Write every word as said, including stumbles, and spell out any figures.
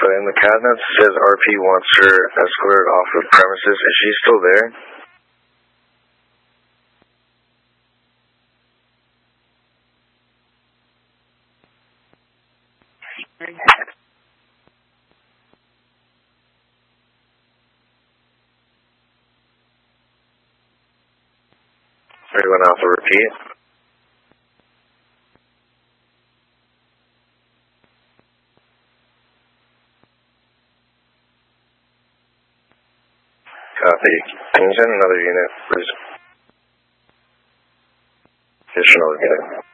in the cabinet says R P wants her escorted off the premises. Is she still there? Everyone else will repeat. Copy. Can you send another unit, please? Additional unit.